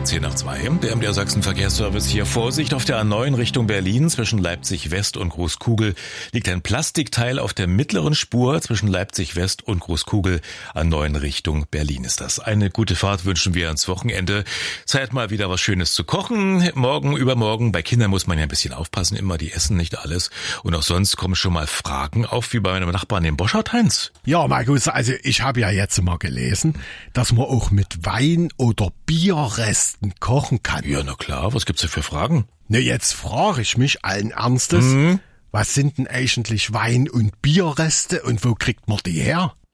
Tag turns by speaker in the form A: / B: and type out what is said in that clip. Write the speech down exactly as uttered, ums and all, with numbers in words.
A: zehn nach zwei. Der M D R Sachsen Verkehrsservice hier. Vorsicht auf der A neun Richtung Berlin. Zwischen Leipzig West und Großkugel liegt ein Plastikteil auf der mittleren Spur. Zwischen Leipzig West und Großkugel. A neun Richtung Berlin ist das. Eine gute Fahrt wünschen wir ans Wochenende. Zeit mal wieder was Schönes zu kochen. Morgen, übermorgen. Bei Kindern muss man ja ein bisschen aufpassen. Immer, die essen nicht alles. Und auch sonst kommen schon mal Fragen auf, wie bei meinem Nachbarn, dem Boschert Heinz.
B: Ja, Markus, also ich habe ja jetzt mal gelesen, dass man auch mit Wein oder Bierresten kochen kann.
A: Ja, na klar, was gibt's da für Fragen?
B: Ne, jetzt frage ich mich allen Ernstes,
A: Mhm.
B: was sind denn eigentlich Wein- und Bierreste und wo kriegt man die her?